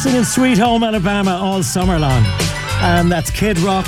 Singing Sweet Home Alabama all summer long. And that's Kid Rock.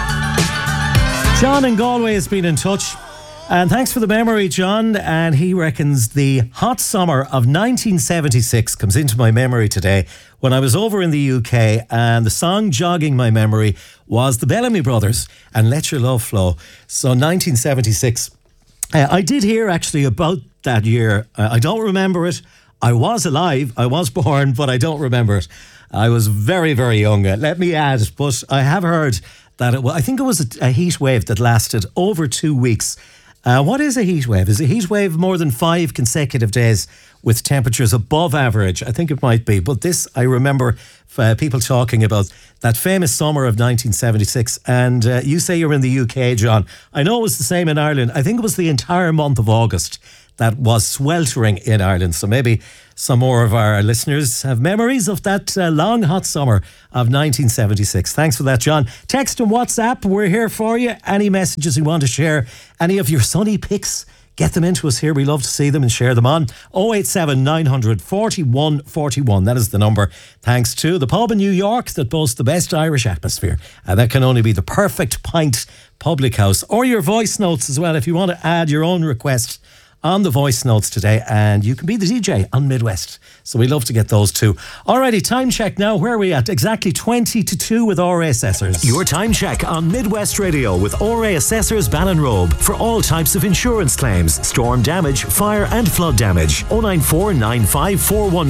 John in Galway has been in touch. And thanks for the memory, John. And he reckons the hot summer of 1976 comes into my memory today when I was over in the UK, and the song jogging my memory was the Bellamy Brothers and Let Your Love Flow. So 1976. I did hear actually about that year. I don't remember it. I was alive. I was born, but I don't remember it. I was very, very young. Let me add, but I have heard that I think it was a heat wave that lasted over 2 weeks. What is a heat wave? Is a heat wave more than 5 consecutive days with temperatures above average? I think it might be. But this, I remember people talking about that famous summer of 1976. And you say you're in the UK, John. I know it was the same in Ireland. I think it was the entire month of August that was sweltering in Ireland. So maybe some more of our listeners have memories of that long, hot summer of 1976. Thanks for that, John. Text and WhatsApp, we're here for you. Any messages you want to share, any of your sunny pics, get them into us here. We love to see them and share them on 087 900 41 41. That is the number. Thanks to the pub in New York that boasts the best Irish atmosphere. And that can only be the Perfect Pint Public House. Or your voice notes as well, if you want to add your own request on the voice notes today, and you can be the DJ on Midwest. So we love to get those too. Alrighty, time check now. Where are we at? Exactly 20 to 2 with RA Assessors. Your time check on Midwest Radio with RA Assessors Ballinrobe for all types of insurance claims, storm damage, fire and flood damage. 094 95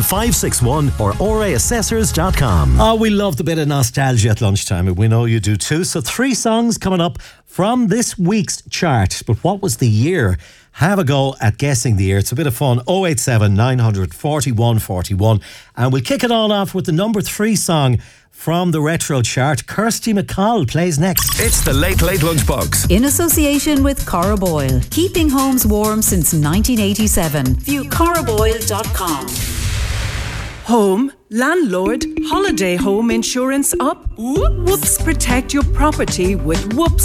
41561 or raassessors.com. Oh, we love the bit of nostalgia at lunchtime, and we know you do too. So 3 songs coming up from this week's chart. But what was the year? Have a go at guessing the year. It's a bit of fun. 087 900 41 41. And we'll kick it all off with the number 3 song from the retro chart. Kirsty MacColl plays next. It's the Late Late Lunchbox. In association with Cora Boyle. Keeping homes warm since 1987. View coraboyle.com. Home, landlord, holiday home insurance up? Whoops, protect your property with Whoops